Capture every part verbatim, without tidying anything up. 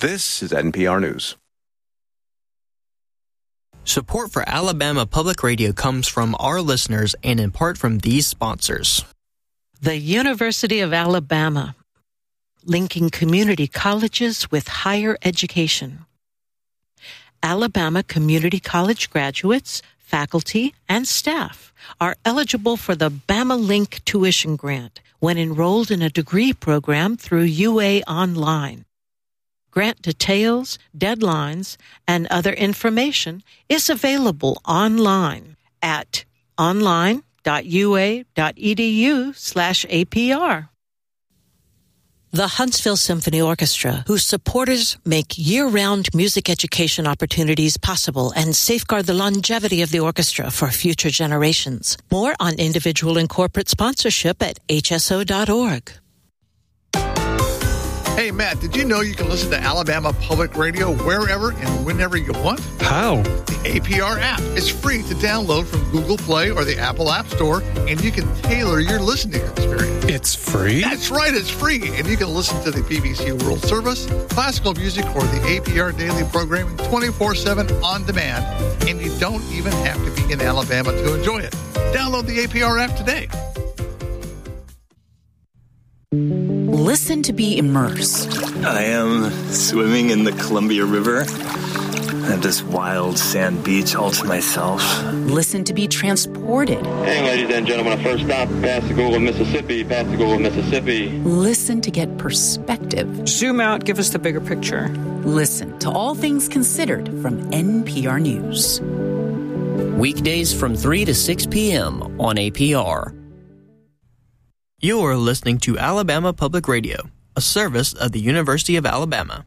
This is N P R News. Support for Alabama Public Radio comes from our listeners and in part from these sponsors. The University of Alabama, linking community colleges with higher education. Alabama Community College graduates, faculty, and staff are eligible for the Bama Link tuition grant when enrolled in a degree program through U A Online. Grant details, deadlines, and other information is available online at online.ua.edu slash APR. The Huntsville Symphony Orchestra, whose supporters make year-round music education opportunities possible and safeguard the longevity of the orchestra for future generations. More on individual and corporate sponsorship at H S O dot org. Hey, Matt, did you know you can listen to Alabama Public Radio wherever and whenever you want? How? The A P R app. It's free to download from Google Play or the Apple App Store, and you can tailor your listening experience. It's free? That's right, it's free. And you can listen to the B B C World Service, classical music, or the A P R Daily Programming twenty-four seven on demand, and you don't even have to be in Alabama to enjoy it. Download the A P R app today. Listen to be immersed. I am swimming in the Columbia River at this wild sand beach all to myself. Listen to be transported. Hey, ladies and gentlemen, our first stop, Pascagoula, Mississippi, Pascagoula, Mississippi. Listen to get perspective. Zoom out, give us the bigger picture. Listen to All Things Considered from N P R News. Weekdays from three to six p.m. on A P R. You are listening to Alabama Public Radio, a service of the University of Alabama.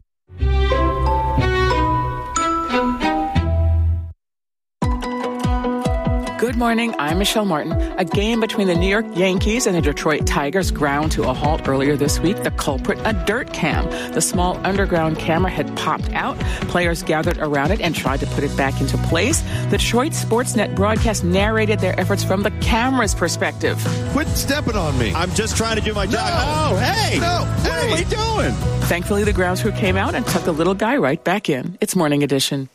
Good morning, I'm Michelle Martin. A game between the New York Yankees and the Detroit Tigers ground to a halt earlier this week. The culprit, a dirt cam. The small underground camera had popped out. Players gathered around it and tried to put it back into place. The Detroit Sportsnet broadcast narrated their efforts from the camera's perspective. Quit stepping on me. I'm just trying to do my job. No, oh, hey! No, what hey. are we doing? Thankfully, the grounds crew came out and took the little guy right back in. It's Morning Edition.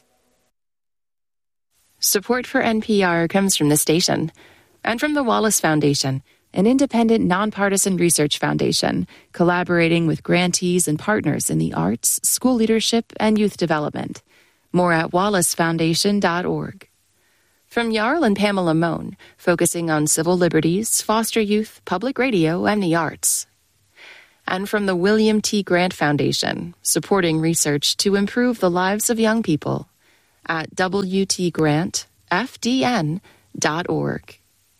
Support for N P R comes from the station and from the Wallace Foundation, an independent, nonpartisan research foundation collaborating with grantees and partners in the arts, school leadership, and youth development. More at wallace foundation dot org. From Jarl and Pamela Mohn, focusing on civil liberties, foster youth, public radio, and the arts. And from the William T. Grant Foundation, supporting research to improve the lives of young people. At W T grant F D N dot org.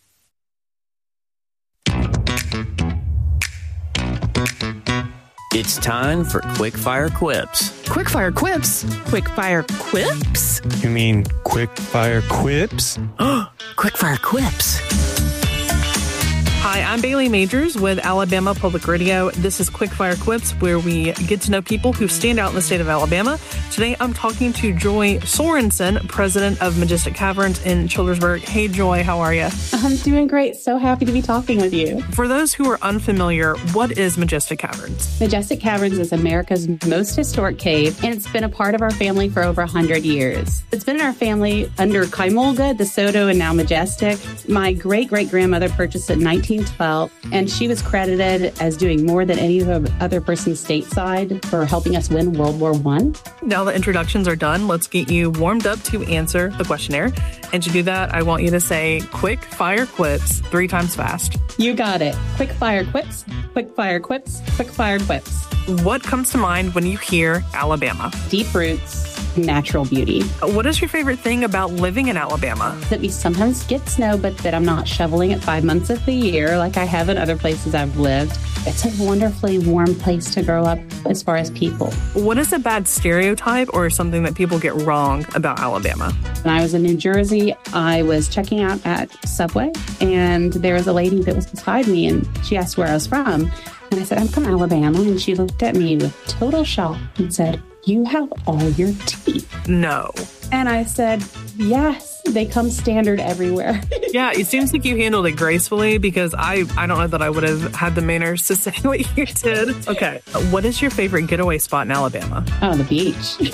It's time for Quickfire Quips. Quickfire Quips? Quickfire Quips? You mean Quickfire Quips? Quickfire Quips. Hi, I'm Bailey Majors with Alabama Public Radio. This is Quickfire Quips, where we get to know people who stand out in the state of Alabama. Today, I'm talking to Joy Sorensen, president of Majestic Caverns in Childersburg. Hey, Joy, how are you? I'm doing great. So happy to be talking with you. For those who are unfamiliar, what is Majestic Caverns? Majestic Caverns is America's most historic cave, and it's been a part of our family for over one hundred years. It's been in our family under Kaimolga, DeSoto, and now Majestic. My great-great-grandmother purchased it in nineteen twelve, and she was credited as doing more than any other person stateside for helping us win World War One. Now the introductions are done, let's get you warmed up to answer the questionnaire. And to do that, I want you to say quick fire quips three times fast. You got it. Quick fire quips, quick fire quips, quick fire quips. What comes to mind when you hear Alabama? Deep roots. Natural beauty. What is your favorite thing about living in Alabama? That we sometimes get snow, but that I'm not shoveling it five months of the year like I have in other places I've lived. It's a wonderfully warm place to grow up as far as people. What is a bad stereotype or something that people get wrong about Alabama? When I was in New Jersey, I was checking out at Subway, and there was a lady that was beside me, and she asked where I was from. And I said, I'm from Alabama. And she looked at me with total shock and said, you have all your teeth. No. And I said, yes. They come standard everywhere. Yeah, it seems like you handled it gracefully because I, I don't know that I would have had the manners to say what you did. Okay. What is your favorite getaway spot in Alabama? Oh, the beach.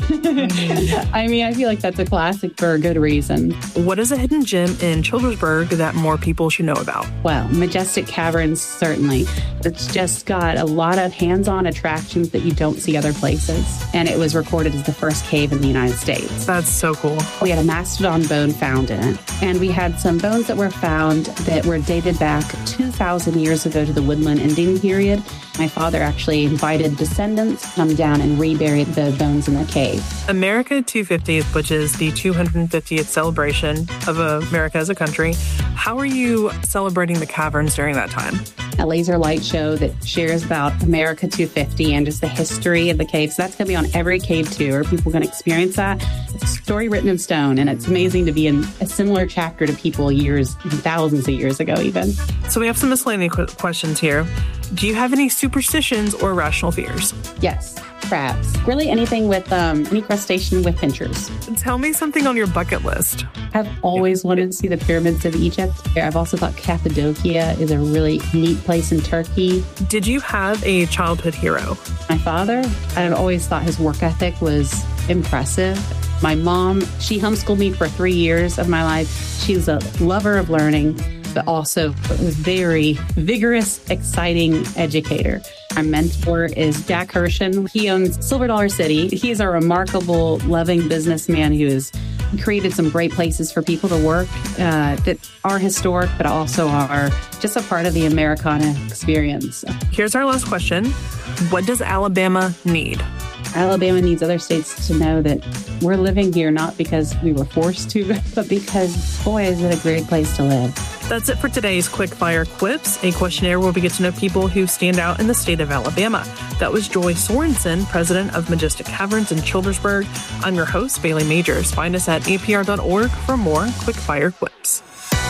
I mean, I feel like that's a classic for a good reason. What is a hidden gem in Childersburg that more people should know about? Well, Majestic Caverns, certainly. It's just got a lot of hands-on attractions that you don't see other places. And it was recorded as the first cave in the United States. That's so cool. We had a mastodon bone found in it. And we had some bones that were found that were dated back two thousand years ago to the Woodland Indian period. My father actually invited descendants to come down and reburied the bones in the cave. America two fiftieth, which is the two hundred fiftieth celebration of America as a country. How are you celebrating the caverns during that time? A laser light show that shares about America two fifty and just the history of the caves. So that's going to be on every cave tour. People are going to experience that. It's a story written in stone, and it's amazing to be in a similar chapter to people years, thousands of years ago even. So we have some miscellaneous qu- questions here. Do you have any superstitions or irrational fears? Yes. Crabs. Really anything with, um, any crustacean with pinchers. Tell me something on your bucket list. I've always wanted to see the pyramids of Egypt. I've also thought Cappadocia is a really neat place in Turkey. Did you have a childhood hero? My father, I've always thought his work ethic was impressive. My mom, she homeschooled me for three years of my life. She was a lover of learning, but also a very vigorous, exciting educator. Our mentor is Jack Hershen. He owns Silver Dollar City. He's a remarkable, loving businessman who has created some great places for people to work uh, that are historic, but also are just a part of the Americana experience. Here's our last question. What does Alabama need? Alabama needs other states to know that we're living here not because we were forced to, but because, boy, is it a great place to live. That's it for today's Quick Fire Quips, a questionnaire where we get to know people who stand out in the state of Alabama. That was Joy Sorensen, president of Majestic Caverns in Childersburg. I'm your host, Bailey Majors. Find us at A P R dot org for more Quick Fire Quips.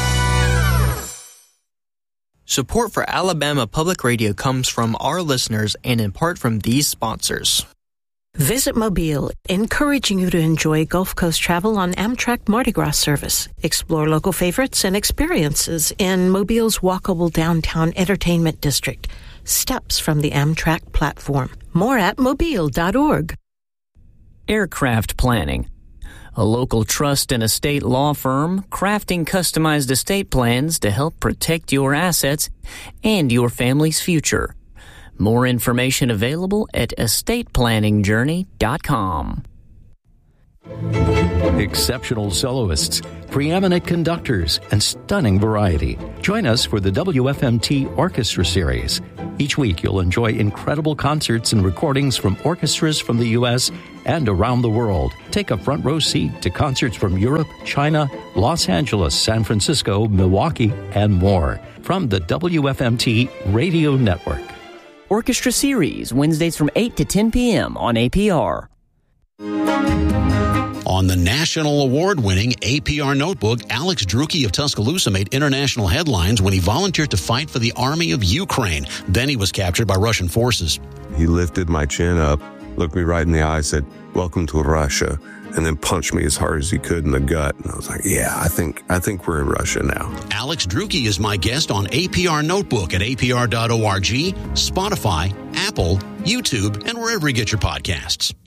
Support for Alabama Public Radio comes from our listeners and in part from these sponsors. Visit Mobile, encouraging you to enjoy Gulf Coast travel on Amtrak Mardi Gras service. Explore local favorites and experiences in Mobile's walkable downtown entertainment district. Steps from the Amtrak platform. More at mobile dot org. Aircraft Planning, a local trust and estate law firm crafting customized estate plans to help protect your assets and your family's future. More information available at estate planning journey dot com. Exceptional soloists, preeminent conductors, and stunning variety. Join us for the W F M T Orchestra Series. Each week you'll enjoy incredible concerts and recordings from orchestras from the U S and around the world. Take a front row seat to concerts from Europe, China, Los Angeles, San Francisco, Milwaukee, and more. From the W F M T Radio Network. Orchestra Series, Wednesdays from eight to ten p.m. on A P R. On the national award-winning A P R notebook, Alex Drucke of Tuscaloosa made international headlines when he volunteered to fight for the army of Ukraine. Then he was captured by Russian forces. He lifted my chin up, looked me right in the eye, said, "Welcome to Russia," and then punched me as hard as he could in the gut. And I was like, yeah, I think I think we're in Russia now. Alex Drucke is my guest on A P R Notebook at A P R dot org, Spotify, Apple, YouTube, and wherever you get your podcasts.